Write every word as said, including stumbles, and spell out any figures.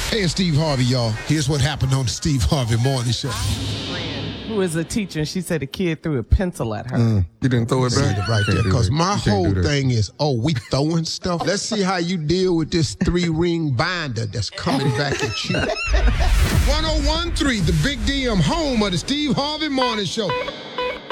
Hey, it's Steve Harvey, y'all. Here's what happened on the Steve Harvey Morning Show. Who is a teacher, and she said a kid threw a pencil at her. Mm, you didn't throw it back? It right there, because my whole thing is, oh, we throwing stuff? Let's see how you deal with this three-ring binder that's coming back at you. one oh one point three, the Big D M, home of the Steve Harvey Morning Show.